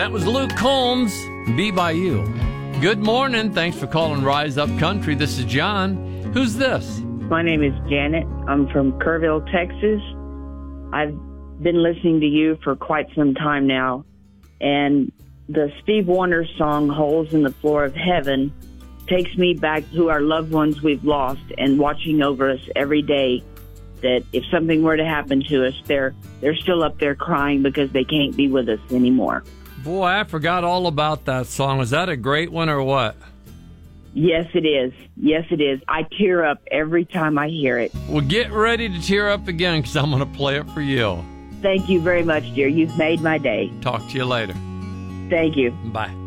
that was Luke Combs, Be By You. Good morning. Thanks for calling Rise Up Country. This is John. Who's this? My name is Janet. I'm from Kerrville, Texas. I've been listening to you for quite some time now. And the Steve Wonder song, Holes in the Floor of Heaven, takes me back to our loved ones we've lost and watching over us every day, that if something were to happen to us, they're still up there crying because they can't be with us anymore. Boy, I forgot all about that song. Is that a great one or what? Yes, it is. Yes, it is. I tear up every time I hear it. Well, get ready to tear up again because I'm going to play it for you. Thank you very much, dear. You've made my day. Talk to you later. Thank you. Bye.